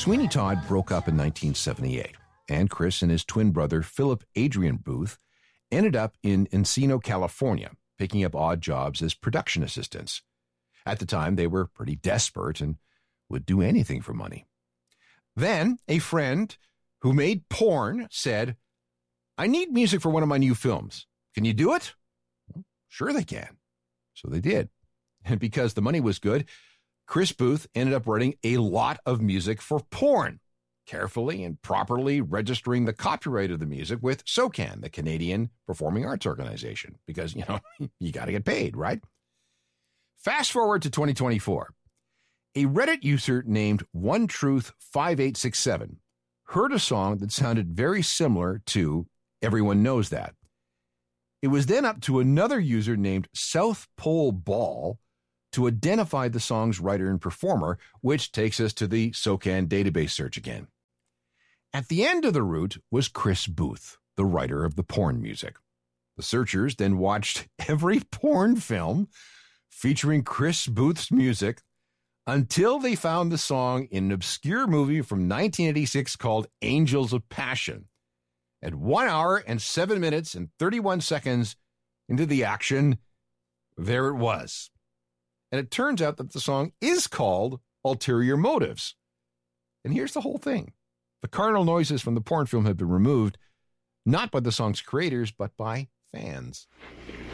Sweeney Todd broke up in 1978, and Chris and his twin brother, Philip Adrian Booth, ended up in Encino, California, picking up odd jobs as production assistants. At the time, they were pretty desperate and would do anything for money. Then, a friend who made porn said, "I need music for one of my new films. Can you do it?" Well, sure they can. So they did. And because the money was good, Chris Booth ended up writing a lot of music for porn, carefully and properly registering the copyright of the music with SOCAN, the Canadian Performing Arts Organization, because, you got to get paid, right? Fast forward to 2024. A Reddit user named OneTruth5867 heard a song that sounded very similar to Everyone Knows That. It was then up to another user named South Pole Ball to identify the song's writer and performer, which takes us to the SOCAN database search again. At the end of the route was Chris Booth, the writer of the porn music. The searchers then watched every porn film featuring Chris Booth's music until they found the song in an obscure movie from 1986 called Angels of Passion. At 1 hour and 7 minutes and 31 seconds into the action, there it was. And it turns out that the song is called Ulterior Motives. And here's the whole thing. The carnal noises from the porn film have been removed, not by the song's creators, but by fans.